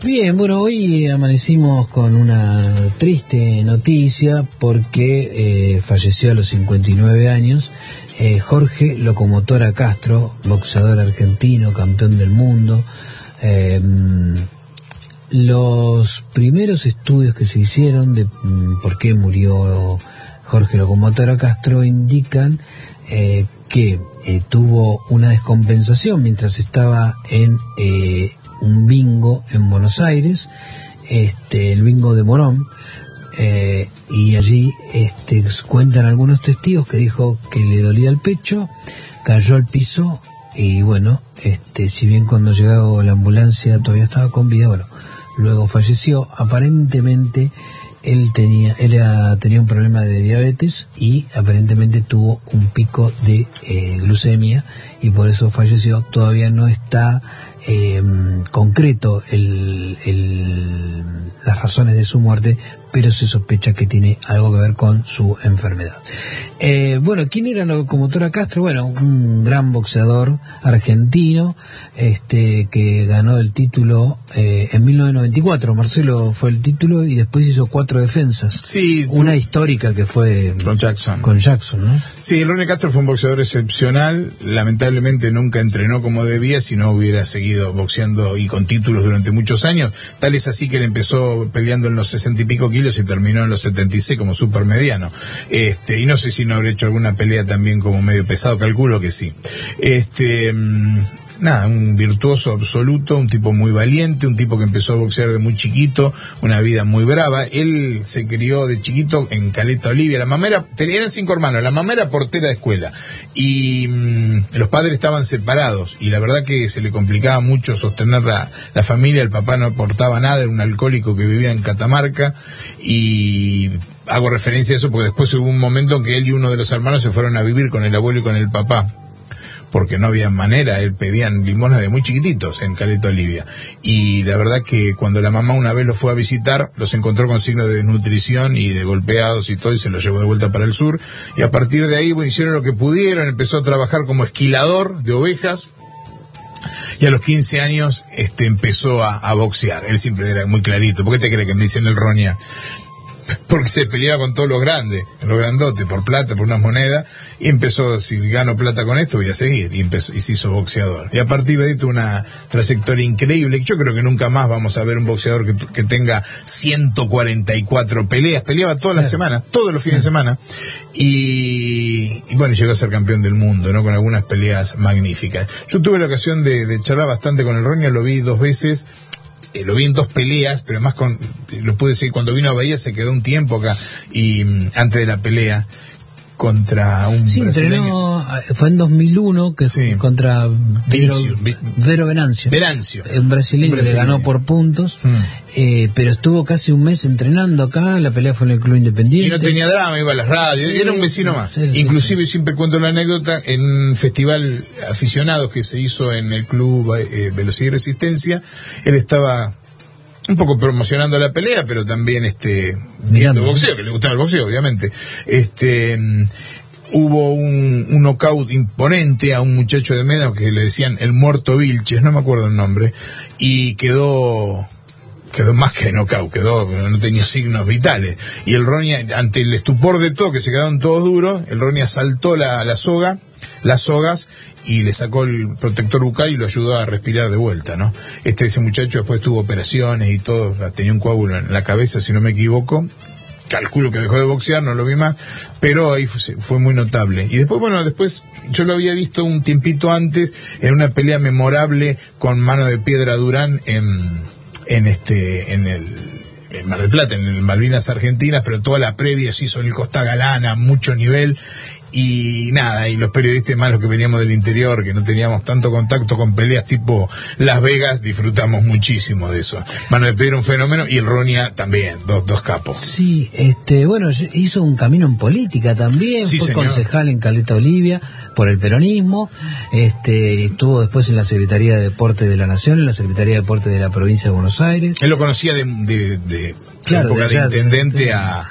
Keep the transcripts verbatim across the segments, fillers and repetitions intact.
Bien, bueno, hoy amanecimos con una triste noticia porque eh, falleció a los cincuenta y nueve años eh, Jorge Locomotora Castro, boxeador argentino, campeón del mundo. Eh, los primeros estudios que se hicieron de mm, por qué murió Jorge Locomotora Castro indican eh, que eh, tuvo una descompensación mientras estaba en eh, un bingo en Buenos Aires, este, el bingo de Morón, eh, y allí este, cuentan algunos testigos que dijo que le dolía el pecho, cayó al piso y bueno, este, si bien cuando llegó la ambulancia todavía estaba con vida, bueno, luego falleció. Aparentemente él tenía, él era, tenía un problema de diabetes y aparentemente tuvo un pico de eh, glucemia y por eso falleció. Todavía no está eh, concreto el, el, las razones de su muerte, pero se sospecha que tiene algo que ver con su enfermedad. Eh, bueno, ¿quién era Locomotora Castro? Bueno, un gran boxeador argentino, este, que ganó el título eh, en mil novecientos noventa y cuatro. Marcelo fue el título y después hizo cuatro defensas. Sí. Una tú... histórica que fue con Jackson. Con Jackson, ¿no? Sí, Ronnie Castro fue un boxeador excepcional. Lamentablemente nunca entrenó como debía, si no hubiera seguido boxeando y con títulos durante muchos años. Tal es así que él empezó peleando en los sesenta y pico kilos y terminó en los setenta y seis como supermediano. Este, y no sé si no habrá hecho alguna pelea también como medio pesado, calculo que sí. Este, nada, un virtuoso absoluto, un tipo muy valiente, un tipo que empezó a boxear de muy chiquito, una vida muy brava. Él se crió de chiquito en Caleta Olivia. La mamá era, eran cinco hermanos, la mamá era portera de escuela y mmm, los padres estaban separados y la verdad que se le complicaba mucho sostener la, la familia. El papá no aportaba nada, era un alcohólico que vivía en Catamarca y hago referencia a eso porque después hubo un momento en que él y uno de los hermanos se fueron a vivir con el abuelo y con el papá, porque no había manera. Él pedían limosna de muy chiquititos en Caleta Olivia, y la verdad que cuando la mamá una vez los fue a visitar, los encontró con signos de desnutrición y de golpeados y todo, y se los llevó de vuelta para el sur, y a partir de ahí bueno, hicieron lo que pudieron. Empezó a trabajar como esquilador de ovejas, y a los quince años este empezó a, a boxear. Él siempre era muy clarito. ¿Por qué te crees que me dicen el Roña? Porque se peleaba con todos los grandes, los grandotes, por plata, por unas monedas, y empezó, si gano plata con esto voy a seguir, y, empezó, y se hizo boxeador. Y a partir de ahí tuvo una trayectoria increíble. Yo creo que nunca más vamos a ver un boxeador que, que tenga ciento cuarenta y cuatro peleas. Peleaba todas las semanas, todos los fines de semana, y, y bueno, llegó a ser campeón del mundo, ¿no? Con algunas peleas magníficas. Yo tuve la ocasión de, de charlar bastante con el Roña, lo vi dos veces. Eh, lo vi en dos peleas, pero además con, lo pude decir, cuando vino a Bahía se quedó un tiempo acá, y um, antes de la pelea contra un sí, brasileño. Entrenó, fue en dos mil uno que sí. Contra Vero, Vero Venancio. Venancio. Un brasileño, un brasileño. Le ganó por puntos, mm. eh, pero estuvo casi un mes entrenando acá. La pelea fue en el Club Independiente. Y no tenía drama, iba a las radios, sí, era un vecino más. Sí, sí, Inclusive sí. Siempre cuento la anécdota, en un festival aficionados que se hizo en el Club eh, Velocidad y Resistencia, él estaba un poco promocionando la pelea, pero también este viendo boxeo, que le gustaba el boxeo, obviamente. Este um, hubo un, un knockout imponente a un muchacho de Mena que le decían el Muerto Vilches, no me acuerdo el nombre, y quedó quedó más que knockout, quedó, no tenía signos vitales. Y el Roña, ante el estupor de todo, que se quedaron todos duros, el Roña saltó la, la soga, las sogas, y le sacó el protector bucal y lo ayudó a respirar de vuelta, ¿no? Este ese muchacho después tuvo operaciones y todo, tenía un coágulo en la cabeza, si no me equivoco. Calculo que dejó de boxear, no lo vi más, pero ahí fue, fue muy notable. Y después, bueno, después yo lo había visto un tiempito antes en una pelea memorable con Mano de Piedra Durán en, en este, en el en Mar del Plata, en el Malvinas Argentinas, pero toda la previa se hizo en el Costa Galana, mucho nivel. Y nada, y los periodistas malos que veníamos del interior, que no teníamos tanto contacto con peleas tipo Las Vegas, disfrutamos muchísimo de eso. Mano de Piedra un fenómeno, y el Roña también, dos, dos capos. Sí, este, bueno, hizo un camino en política también, sí, fue señor. Concejal en Caleta Olivia por el peronismo, este, estuvo después en la Secretaría de Deporte de la Nación, en la Secretaría de Deporte de la Provincia de Buenos Aires. Él lo conocía de, de, de claro, época de, allá, de intendente de, de, a...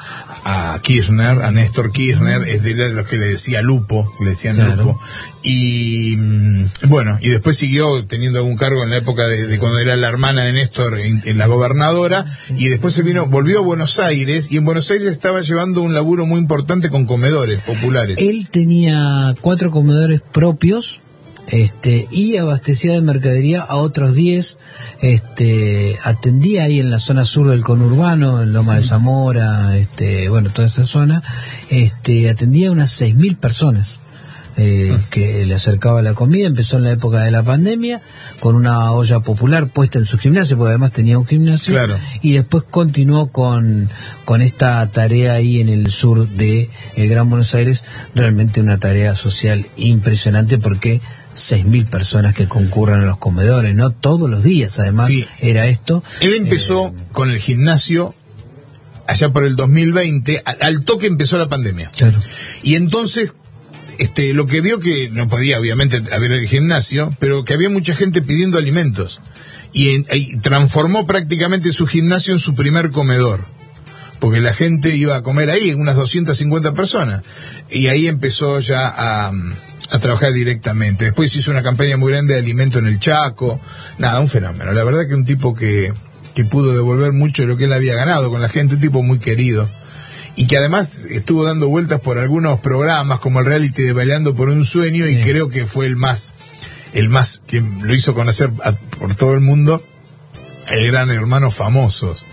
a Kirchner, a Néstor Kirchner, es de los que le decía Lupo, le decían claro. Lupo, y bueno, y después siguió teniendo algún cargo en la época de, de cuando era la hermana de Néstor en, en la gobernadora, y después se vino, volvió a Buenos Aires, y en Buenos Aires estaba llevando un laburo muy importante con comedores populares. Él tenía cuatro comedores propios, este y abastecía de mercadería a otros diez, este atendía ahí en la zona sur del conurbano, en Loma de Zamora, este bueno, toda esa zona, este atendía a unas seis mil personas eh, que le acercaba la comida. Empezó en la época de la pandemia con una olla popular puesta en su gimnasio, porque además tenía un gimnasio, claro. Y después continuó con con esta tarea ahí en el sur de el Gran Buenos Aires, realmente una tarea social impresionante, porque seis mil personas que concurran a los comedores, ¿no? Todos los días, además, sí. Era esto. Él empezó eh, con el gimnasio allá por el dos mil veinte, al, al toque empezó la pandemia. Claro. Y entonces, este, lo que vio que no podía, obviamente, haber el gimnasio, pero que había mucha gente pidiendo alimentos. Y, en, y transformó prácticamente su gimnasio en su primer comedor, porque la gente iba a comer ahí, unas doscientas cincuenta personas. Y ahí empezó ya a... a trabajar directamente. Después hizo una campaña muy grande de alimento en el Chaco. Nada, un fenómeno. La verdad que un tipo que, que pudo devolver mucho de lo que él había ganado con la gente, un tipo muy querido. Y que además estuvo dando vueltas por algunos programas como el reality de Bailando por un Sueño, sí. Y creo que fue el más, el más que lo hizo conocer a, por todo el mundo, el Gran Hermano Famosos,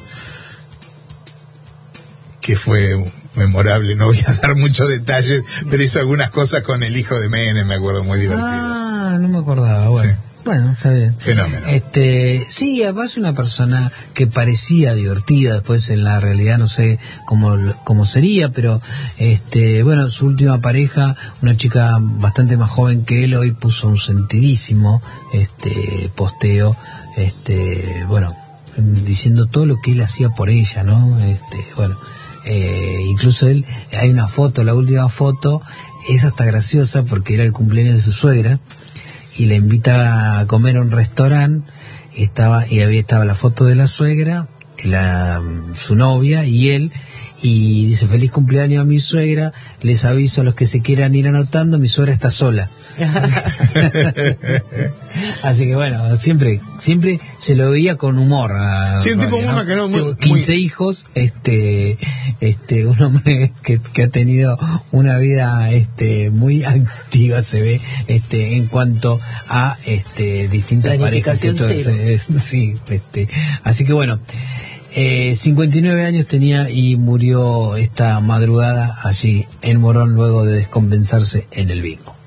que fue memorable. No voy a dar muchos detalles, pero hizo algunas cosas con el hijo de Menem, me acuerdo, muy divertidas. Ah, no me acordaba. Bueno, sí. Bueno, está bien. Fenómeno. Este, sí, además una persona que parecía divertida, después en la realidad no sé cómo, cómo sería, pero este, bueno, su última pareja, una chica bastante más joven que él, hoy puso un sentidísimo este posteo, este, bueno, diciendo todo lo que él hacía por ella, ¿no? Este, bueno, Eh, incluso él, hay una foto, la última foto es hasta graciosa porque era el cumpleaños de su suegra y le invita a comer a un restaurante, y estaba y había estaba la foto de la suegra, la, su novia y él, y dice: feliz cumpleaños a mi suegra, les aviso a los que se quieran ir anotando, mi suegra está sola. Así que bueno, siempre siempre se lo veía con humor a, sí, un tipo ¿no? Una que no, muy, quince muy... hijos, este este un hombre que, que ha tenido una vida este muy activa, se ve, este en cuanto a este distintas parejas que todo, es, sí, este así que bueno, Eh, cincuenta y nueve años tenía y murió esta madrugada allí en Morón, luego de descompensarse en el bingo.